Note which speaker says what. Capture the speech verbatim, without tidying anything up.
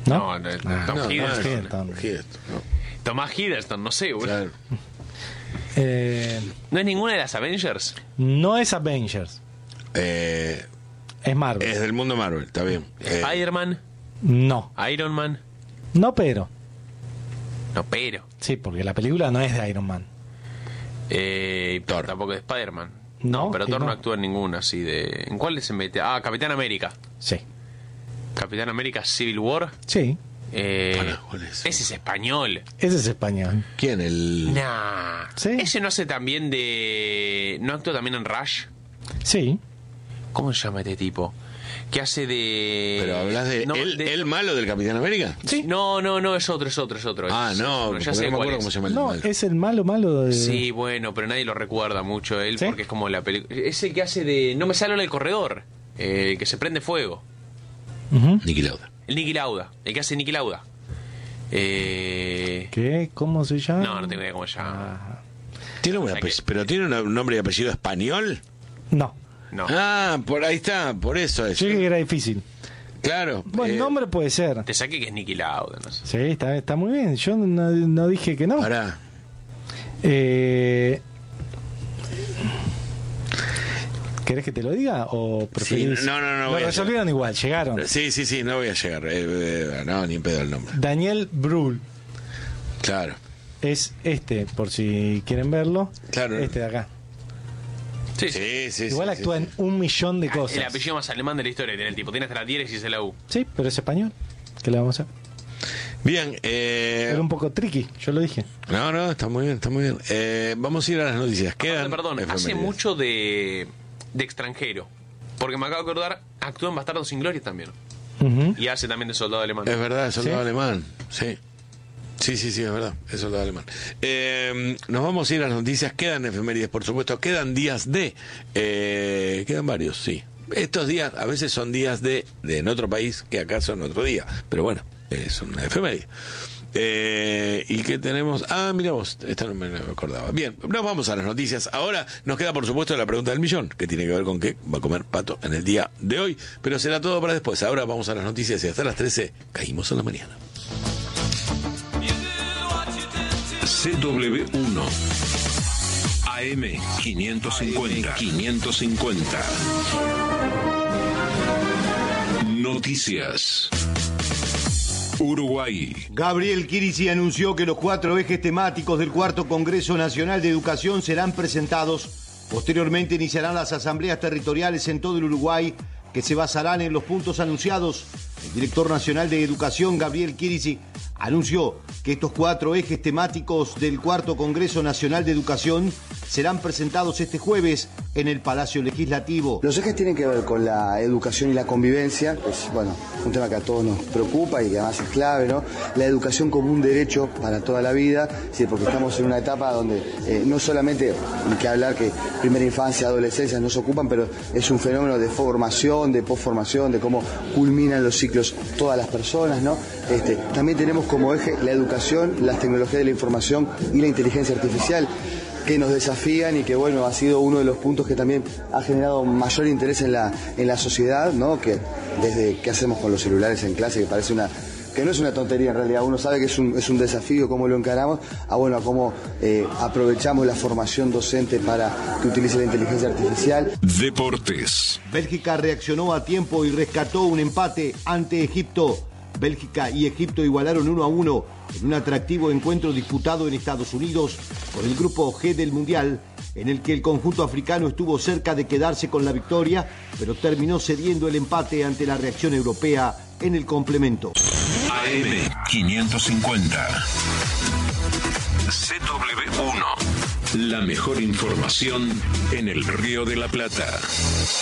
Speaker 1: ¿No?
Speaker 2: No, no,
Speaker 1: Ah,
Speaker 2: Tom
Speaker 3: No,
Speaker 2: Hiddleston.
Speaker 1: Hiddleston.
Speaker 3: Hiddleston, no.
Speaker 2: Tomás Hiddleston, no sé, boludo.
Speaker 3: Claro.
Speaker 1: Eh,
Speaker 2: ¿No es ninguna de las Avengers?
Speaker 1: no es Avengers,
Speaker 3: Eh,
Speaker 1: es Marvel.
Speaker 3: es del mundo Marvel, está bien. Eh,
Speaker 2: Spider-Man,
Speaker 1: No,
Speaker 2: Iron Man.
Speaker 1: no, pero.
Speaker 2: No, pero.
Speaker 1: Sí, porque la película no es de Iron Man.
Speaker 2: Eh, pero
Speaker 3: Thor.
Speaker 2: tampoco de Spider-Man.
Speaker 1: No,
Speaker 2: No, pero
Speaker 1: que
Speaker 2: Thor no.
Speaker 1: no.
Speaker 2: actúa en ninguna así de. ¿En cuál se mete? Ah, Capitán América.
Speaker 1: Sí.
Speaker 2: Capitán América Civil War.
Speaker 1: Sí,
Speaker 2: Eh,
Speaker 3: Pará, ¿cuál es?
Speaker 2: ese es español.
Speaker 1: ese es español.
Speaker 3: ¿Quién? El.
Speaker 2: Nah.
Speaker 1: Sí.
Speaker 2: Ese no hace también de. ¿No actúa también en Rush?
Speaker 1: Sí.
Speaker 2: ¿Cómo se llama este tipo? Que hace de.
Speaker 3: Pero hablas de,
Speaker 2: No,
Speaker 3: él,
Speaker 2: de-
Speaker 3: el malo del Capitán América.
Speaker 1: Sí.
Speaker 2: No, no, no, es otro, es otro, es otro.
Speaker 3: Ah,
Speaker 2: Es-
Speaker 3: no,
Speaker 2: ya
Speaker 3: porque
Speaker 2: sé
Speaker 3: no me
Speaker 2: cuál
Speaker 3: acuerdo
Speaker 2: es.
Speaker 3: cómo se llama el
Speaker 1: No,
Speaker 3: malo.
Speaker 1: es el malo malo de...
Speaker 2: Sí, bueno, pero nadie lo recuerda mucho él
Speaker 1: ¿Sí?
Speaker 2: porque es como la película. Es el que hace de. No me sale ahora el corredor. Eh, el que se prende fuego.
Speaker 1: Ujú.
Speaker 3: Niki Lauda.
Speaker 2: El Niki Lauda. El que hace Niki Lauda. Eh...
Speaker 1: ¿Qué? ¿Cómo se llama?
Speaker 2: No, no tengo idea cómo se llama.
Speaker 1: Ah,
Speaker 3: ¿Tiene un
Speaker 2: O sea
Speaker 3: ape-
Speaker 2: que-
Speaker 3: ¿Pero tiene un nombre y apellido español?
Speaker 1: no.
Speaker 2: No.
Speaker 3: Ah, por ahí está, por eso es.
Speaker 1: Yo dije que era difícil.
Speaker 3: Claro.
Speaker 1: Bueno,
Speaker 3: eh,
Speaker 1: nombre puede ser.
Speaker 2: Te saqué que es Niki Lauda, no sé.
Speaker 1: Sí, está, está muy bien. Yo no, no dije que no.
Speaker 3: Pará.
Speaker 1: Eh, ¿Querés que te lo diga o preferís?
Speaker 3: Sí, no, no, no
Speaker 1: Lo
Speaker 3: voy a
Speaker 1: resolvieron igual, llegaron.
Speaker 3: Sí, sí, sí, no voy a llegar. Eh, eh, no, ni en pedo el nombre.
Speaker 1: Daniel Brühl
Speaker 3: Claro.
Speaker 1: es este, por si quieren verlo.
Speaker 3: Claro.
Speaker 1: Este de acá.
Speaker 2: Sí, sí.
Speaker 3: Sí, sí,
Speaker 1: Igual
Speaker 3: sí,
Speaker 1: actúa
Speaker 3: sí,
Speaker 1: en un millón de cosas.
Speaker 2: El apellido más alemán de la historia tiene el tipo. Tiene hasta la diéresis y la U.
Speaker 1: Sí, pero es español. ¿Qué le vamos a hacer?
Speaker 3: Bien, eh,
Speaker 1: Era un poco tricky, yo lo dije.
Speaker 3: no, no, está muy bien, está muy bien. Eh, vamos a ir a las noticias. Quedan
Speaker 2: Aparte, perdón, hace
Speaker 3: efemérides.
Speaker 2: mucho de, de extranjero. Porque me acabo de acordar, actúa en Bastardos sin Gloria también.
Speaker 1: Ujú.
Speaker 2: Y hace también de soldado alemán.
Speaker 3: Es verdad, es soldado
Speaker 1: ¿Sí?
Speaker 3: alemán. Sí. Sí, sí, sí, es verdad, es soldado alemán. Eh, nos vamos a ir a las noticias. Quedan efemérides, por supuesto. Quedan días de. Eh, quedan varios, sí. Estos días a veces son días de, de en otro país que acá son otro día. Pero bueno, es una efeméride. Eh, ¿Y qué tenemos? Ah, mira vos, esta no me no me acordaba. Bien, nos vamos a las noticias. Ahora nos queda, por supuesto, la pregunta del millón, que tiene que ver con qué va a comer Pato en el día de hoy. Pero será todo para después. Ahora vamos a las noticias y hasta las trece caímos en la mañana.
Speaker 4: C W uno A M quinientos cincuenta quinientos cincuenta Noticias. Uruguay.
Speaker 5: Gabriel Chirici anunció que los cuatro ejes temáticos del cuarto Congreso Nacional de Educación serán presentados. Posteriormente iniciarán las asambleas territoriales en todo el Uruguay que se basarán en los puntos anunciados. El director nacional de Educación, Gabriel Chirici, anunció que estos cuatro ejes temáticos del cuarto Congreso Nacional de Educación serán presentados este jueves en el Palacio Legislativo.
Speaker 6: Los ejes tienen que ver con la educación y la convivencia, que es, bueno, un tema que a todos nos preocupa y que además es clave, ¿no? La educación como un derecho para toda la vida, ¿sí? Porque estamos en una etapa donde eh, no solamente hay que hablar que primera infancia, adolescencia nos ocupan, pero es un fenómeno de formación, de posformación, de cómo culminan los ciclos todas las personas, ¿no? Este, también tenemos como eje la educación, las tecnologías de la información y la inteligencia artificial, que nos desafían y que, bueno, ha sido uno de los puntos que también ha generado mayor interés en la, en la sociedad, ¿no? Que desde qué hacemos con los celulares en clase, que parece una, que no es una tontería en realidad, uno sabe que es un, es un desafío cómo lo encaramos, a bueno, a cómo eh, aprovechamos la formación docente para que utilice la inteligencia artificial.
Speaker 4: Deportes.
Speaker 5: Bélgica reaccionó a tiempo y rescató un empate ante Egipto. Bélgica y Egipto igualaron uno a uno en un atractivo encuentro disputado en Estados Unidos por el grupo G del Mundial, en el que el conjunto africano estuvo cerca de quedarse con la victoria, pero terminó cediendo el empate ante la reacción europea en el complemento.
Speaker 4: A M quinientos cincuenta C W uno La mejor información en el Río de la Plata.